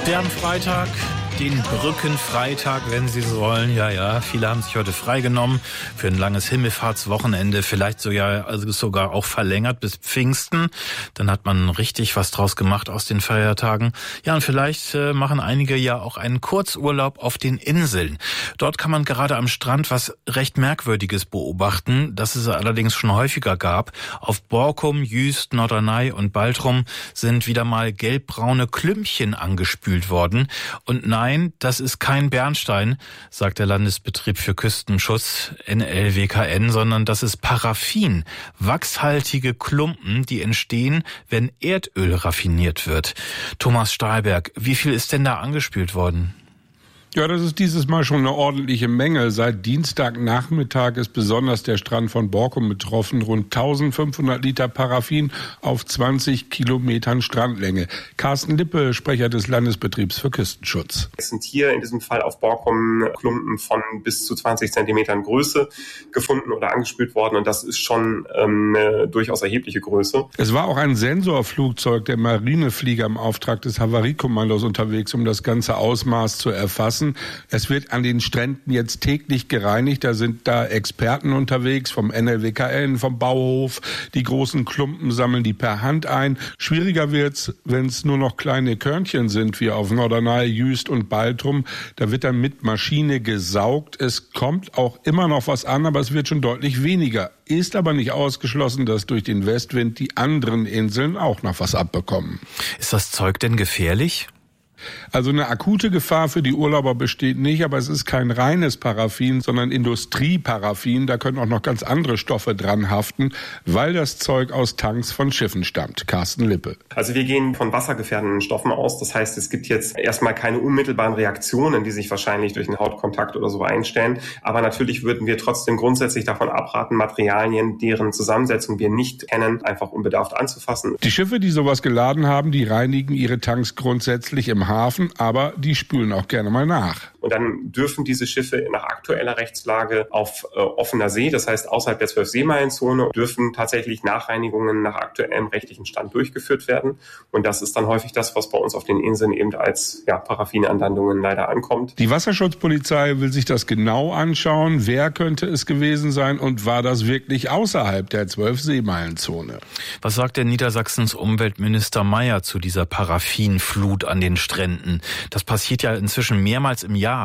Sternfreitag, den Brückenfreitag, wenn Sie so wollen. Ja, viele haben sich heute freigenommen für ein langes Himmelfahrtswochenende, vielleicht sogar auch verlängert bis Pfingsten. Dann hat man richtig was draus gemacht aus den Feiertagen. Ja, und vielleicht machen einige ja auch einen Kurzurlaub auf den Inseln. Dort kann man gerade am Strand was recht Merkwürdiges beobachten, das es allerdings schon häufiger gab. Auf Borkum, Jüst, Norderney und Baltrum sind wieder mal gelbbraune Klümpchen angespült worden. Und nein, das ist kein Bernstein, sagt der Landesbetrieb für Küstenschutz, NLWKN, sondern das ist Paraffin, wachshaltige Klumpen, die entstehen, wenn Erdöl raffiniert wird. Thomas Stahlberg, wie viel ist denn da angespült worden? Ja, das ist dieses Mal schon eine ordentliche Menge. Seit Dienstagnachmittag ist besonders der Strand von Borkum betroffen. Rund 1500 Liter Paraffin auf 20 Kilometern Strandlänge. Carsten Lippe, Sprecher des Landesbetriebs für Küstenschutz. Es sind hier in diesem Fall auf Borkum Klumpen von bis zu 20 Zentimetern Größe gefunden oder angespült worden. Und das ist schon eine durchaus erhebliche Größe. Es war auch ein Sensorflugzeug der Marineflieger im Auftrag des Havariekommandos unterwegs, um das ganze Ausmaß zu erfassen. Es wird an den Stränden jetzt täglich gereinigt. Da sind Experten unterwegs vom NLWKN, vom Bauhof. Die großen Klumpen sammeln die per Hand ein. Schwieriger wird's, wenn es nur noch kleine Körnchen sind, wie auf Norderney, Jüst und Baltrum. Da wird dann mit Maschine gesaugt. Es kommt auch immer noch was an, aber es wird schon deutlich weniger. Ist aber nicht ausgeschlossen, dass durch den Westwind die anderen Inseln auch noch was abbekommen. Ist das Zeug denn gefährlich? Also eine akute Gefahr für die Urlauber besteht nicht, aber es ist kein reines Paraffin, sondern Industrieparaffin. Da können auch noch ganz andere Stoffe dran haften, weil das Zeug aus Tanks von Schiffen stammt. Carsten Lippe. Also wir gehen von wassergefährdenden Stoffen aus. Das heißt, es gibt jetzt erstmal keine unmittelbaren Reaktionen, die sich wahrscheinlich durch den Hautkontakt oder so einstellen. Aber natürlich würden wir trotzdem grundsätzlich davon abraten, Materialien, deren Zusammensetzung wir nicht kennen, einfach unbedarft anzufassen. Die Schiffe, die sowas geladen haben, die reinigen ihre Tanks grundsätzlich im Hafen, aber die spülen auch gerne mal nach. Und dann dürfen diese Schiffe nach aktueller Rechtslage auf offener See, das heißt außerhalb der 12-Seemeilenzone, dürfen tatsächlich Nachreinigungen nach aktuellem rechtlichen Stand durchgeführt werden. Und das ist dann häufig das, was bei uns auf den Inseln eben als Paraffinanlandungen leider ankommt. Die Wasserschutzpolizei will sich das genau anschauen. Wer könnte es gewesen sein und war das wirklich außerhalb der 12-Seemeilenzone? Was sagt der Niedersachsens Umweltminister Mayer zu dieser Paraffinflut an den Stränden? Das passiert ja inzwischen mehrmals im Jahr.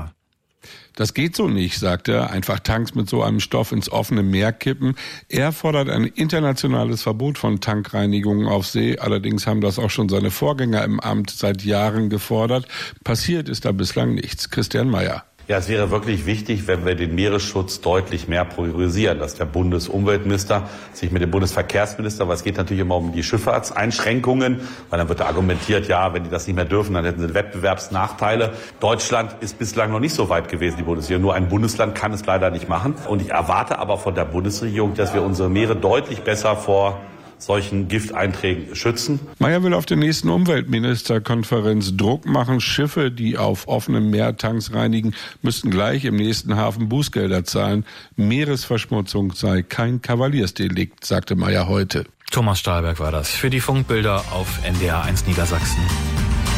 Das geht so nicht, sagt er. Einfach Tanks mit so einem Stoff ins offene Meer kippen. Er fordert ein internationales Verbot von Tankreinigungen auf See. Allerdings haben das auch schon seine Vorgänger im Amt seit Jahren gefordert. Passiert ist da bislang nichts. Christian Mayer. Ja, es wäre wirklich wichtig, wenn wir den Meeresschutz deutlich mehr priorisieren, dass der Bundesumweltminister sich mit dem Bundesverkehrsminister, weil es geht natürlich immer um die Schifffahrtseinschränkungen, weil dann wird da argumentiert, ja, wenn die das nicht mehr dürfen, dann hätten sie Wettbewerbsnachteile. Deutschland ist bislang noch nicht so weit gewesen, die Bundesregierung. Nur ein Bundesland kann es leider nicht machen. Und ich erwarte aber von der Bundesregierung, dass wir unsere Meere deutlich besser vor solchen Gifteinträgen schützen. Mayer will auf der nächsten Umweltministerkonferenz Druck machen. Schiffe, die auf offenem Meer Tanks reinigen, müssten gleich im nächsten Hafen Bußgelder zahlen. Meeresverschmutzung sei kein Kavaliersdelikt, sagte Mayer heute. Thomas Stahlberg war das für die Funkbilder auf NDR 1 Niedersachsen.